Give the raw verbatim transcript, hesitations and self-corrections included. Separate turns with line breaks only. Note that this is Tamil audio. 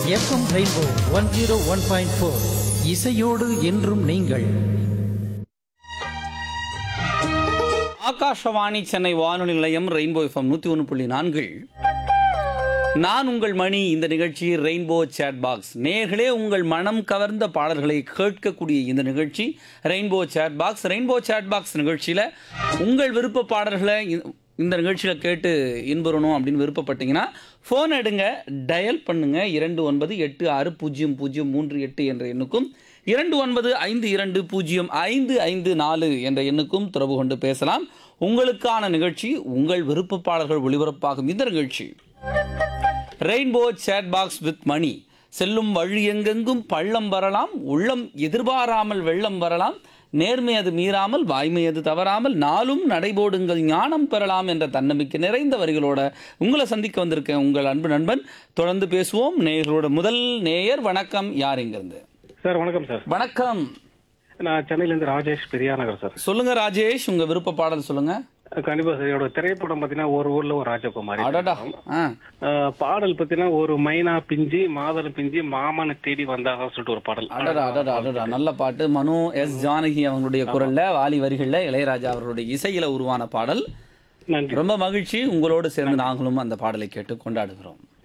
FM rainbow one zero one point four இசையோடு என்றும் நீங்கள்.
ஆகாஷவாணி சென்னை வானொலி நிலையம் ரெயின்போ எஃப்எம் நூற்றி ஒன்று புள்ளி நான்கில் நான் உங்கள் மணி. இந்த நிகழ்ச்சி ரெயின்போ சேட் பாக்ஸ். நேர்களே, உங்கள் மனம் கவர்ந்த பாடல்களை கேட்கக்கூடிய இந்த நிகழ்ச்சி rainbow chat box. Rainbow chat box நிகழ்ச்சியில் உங்கள் விருப்ப பாடல்களை இந்த நிகழ்ச்சியில் கேட்டு இன்புறணும் அப்படின்னு விருப்பப்பட்டீங்கன்னா ஃபோன் எடுங்க, டயல் பண்ணுங்க இரண்டு ஒன்பது எட்டு ஆறு பூஜ்ஜியம் பூஜ்ஜியம் மூன்று எட்டு என்ற எண்ணுக்கும் இரண்டு ஒன்பது ஐந்து இரண்டு பூஜ்ஜியம் ஐந்து ஐந்து நாலு என்ற எண்ணுக்கும் தொடர்பு கொண்டு பேசலாம். உங்களுக்கான நிகழ்ச்சி, உங்கள் விருப்ப பாடல்கள் ஒளிபரப்பாகும் இந்த நிகழ்ச்சி ரெயின்போ சேட் பாக்ஸ் வித் மணி. செல்லும் வழி எங்கெங்கும் பள்ளம் வரலாம், உள்ளம் எதிர்பாராமல் வெள்ளம் வரலாம், நேர்மை அது மீறாமல் வாய்மை அது தவறாமல் நாளும் நடைபோடுங்கள் ஞானம் பெறலாம் என்ற தன்னம்பிக்கை நிறைந்த வரிகளோட உங்களை சந்திக்க வந்திருக்கேன் உங்கள் அன்பு நண்பன். தொடர்ந்து பேசுவோம். நேயர்களோட முதல் நேயர். வணக்கம், யார் எங்கிருந்து?
சார் வணக்கம் சார்.
வணக்கம்,
நான் சென்னையிலேருந்து ராஜேஷ் பெரியாநகர் சார்.
சொல்லுங்க ராஜேஷ், உங்க விருப்ப பாடல் சொல்லுங்க.
கண்டிப்பா சார். என்னோட திரைப்படம் பாத்தீங்கன்னா ஒரு ஊர்ல ஒரு ராஜகுமாரி.
அடடா. ஆ.
அஹ், பாடல் பாத்தீங்கன்னா ஒரு மைனா பிஞ்சி மாதள பிஞ்சி மாமனை தேடி வந்தாதான் சொல்லிட்டு ஒரு பாடல்.
அடடா அடடா அடடா நல்ல பாட்டு. மனு எஸ் ஜானகி அவங்களுடைய குரல்ல, வாலி வரிகள்ல, இளையராஜா அவர்களுடைய இசையில உருவான பாடல்.
நன்றி.
ரொம்ப மகிழ்ச்சி. உங்களோடு சேர்ந்து நாங்களும் அந்த பாடலை கேட்டு கொண்டாடுகிறோம்.